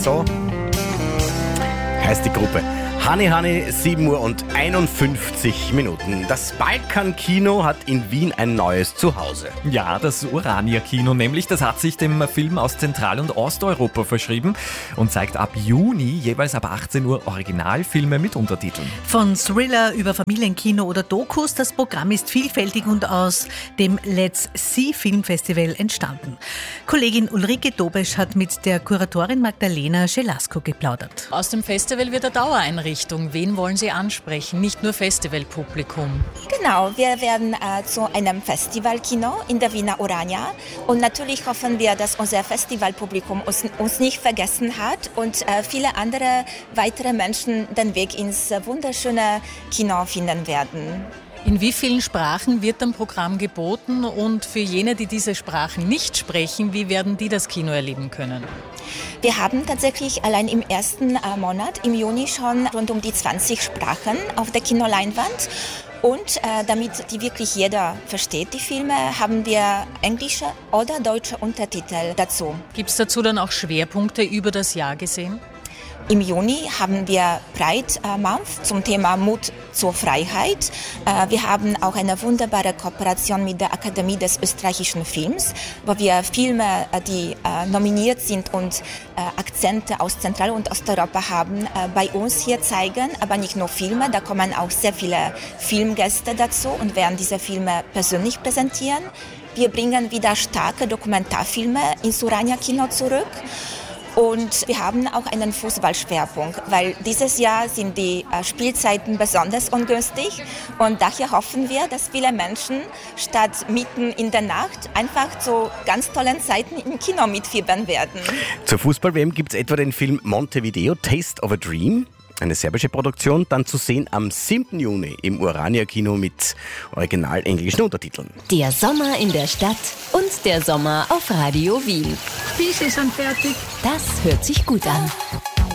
So heißt die Gruppe. Honey Honey, 7 Uhr und 51 Minuten. Das Balkan-Kino hat in Wien ein neues Zuhause. Ja, das Urania-Kino nämlich, das hat sich dem Film aus Zentral- und Osteuropa verschrieben und zeigt ab Juni jeweils ab 18 Uhr Originalfilme mit Untertiteln. Von Thriller über Familienkino oder Dokus, das Programm ist vielfältig und aus dem Let's See Filmfestival entstanden. Kollegin Ulrike Dobesch hat mit der Kuratorin Magdalena Schelasko geplaudert. Aus dem Festival wird eine Dauereinrichtung. Wen wollen Sie ansprechen? Nicht nur Festivalpublikum. Genau, wir werden zu einem Festivalkino in der Wiener Urania und natürlich hoffen wir, dass unser Festivalpublikum uns nicht vergessen hat und viele andere weitere Menschen den Weg ins wunderschöne Kino finden werden. In wie vielen Sprachen wird am Programm geboten und für jene, die diese Sprachen nicht sprechen, wie werden die das Kino erleben können? Wir haben tatsächlich allein im ersten Monat, im Juni, schon rund um die 20 Sprachen auf der Kinoleinwand. Und damit die wirklich jeder versteht, die Filme, haben wir englische oder deutsche Untertitel dazu. Gibt es dazu dann auch Schwerpunkte über das Jahr gesehen? Im Juni haben wir Pride Month zum Thema Mut zur Freiheit. Wir haben auch eine wunderbare Kooperation mit der Akademie des österreichischen Films, wo wir Filme, die nominiert sind und Akzente aus Zentral- und Osteuropa haben, bei uns hier zeigen. Aber nicht nur Filme, da kommen auch sehr viele Filmgäste dazu und werden diese Filme persönlich präsentieren. Wir bringen wieder starke Dokumentarfilme ins Urania-Kino zurück. Und wir haben auch einen Fußballschwerpunkt, weil dieses Jahr sind die Spielzeiten besonders ungünstig und daher hoffen wir, dass viele Menschen statt mitten in der Nacht einfach zu ganz tollen Zeiten im Kino mitfiebern werden. Zur Fußball-WM gibt es etwa den Film Montevideo, Taste of a Dream. Eine serbische Produktion, dann zu sehen am 7. Juni im Urania-Kino mit original englischen Untertiteln. Der Sommer in der Stadt und der Sommer auf Radio Wien. Spieße sind fertig. Das hört sich gut an.